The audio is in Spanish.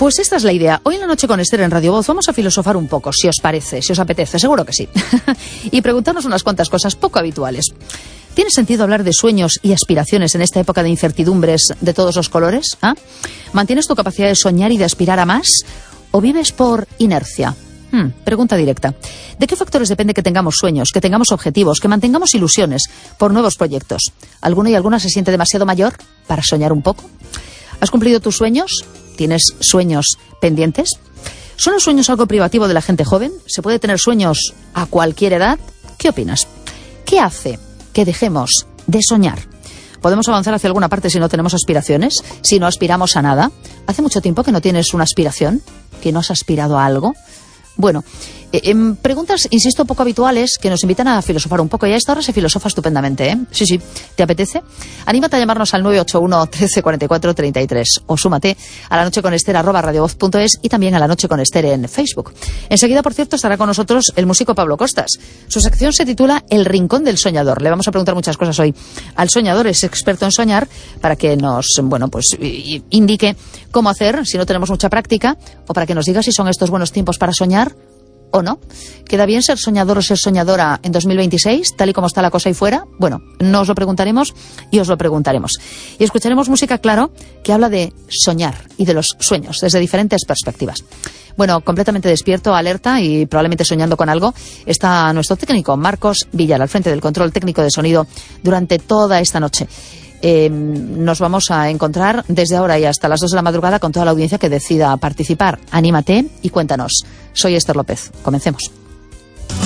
Pues esta es la idea. Hoy en la noche con Esther en Radio Voz vamos a filosofar un poco, si os parece, si os apetece, seguro que sí. Y preguntarnos unas cuantas cosas poco habituales. ¿Tiene sentido hablar de sueños y aspiraciones en esta época de incertidumbres de todos los colores? ¿Ah? ¿Mantienes tu capacidad de soñar y de aspirar a más? ¿O vives por inercia? Pregunta directa. ¿De qué factores depende que tengamos sueños, que tengamos objetivos, que mantengamos ilusiones por nuevos proyectos? ¿Alguno y alguna se siente demasiado mayor para soñar un poco? ¿Has cumplido tus sueños? ¿Tienes sueños pendientes? ¿Son los sueños algo privativo de la gente joven? ¿Se puede tener sueños a cualquier edad? ¿Qué opinas? ¿Qué hace que dejemos de soñar? ¿Podemos avanzar hacia alguna parte si no tenemos aspiraciones? ¿Si no aspiramos a nada? ¿Hace mucho tiempo que no tienes una aspiración? ¿Que no has aspirado a algo? Bueno, preguntas, insisto, poco habituales que nos invitan a filosofar un poco. Y a esta hora se filosofa estupendamente, ¿eh? Sí. ¿Te apetece? Anímate a llamarnos al 981 13 44 33 o súmate a lanocheconester@radiovoz.es y también a La Noche con Esther en Facebook. Enseguida, por cierto, estará con nosotros el músico Pablo Costas. Su sección se titula El Rincón del Soñador. Le vamos a preguntar muchas cosas hoy al soñador, es experto en soñar, para que nos, indique cómo hacer si no tenemos mucha práctica, o para que nos diga si son estos buenos tiempos para soñar ¿o no? ¿Queda bien ser soñador o ser soñadora en 2026, tal y como está la cosa ahí fuera? Bueno, nos lo preguntaremos y os lo preguntaremos. Y escucharemos música, claro, que habla de soñar y de los sueños desde diferentes perspectivas. Bueno, completamente despierto, alerta y probablemente soñando con algo, está nuestro técnico Marcos Villar al frente del control técnico de sonido durante toda esta noche. Nos vamos a encontrar desde ahora y hasta las 2 de la madrugada con toda la audiencia que decida participar. Anímate y cuéntanos. Soy Esther López. Comencemos.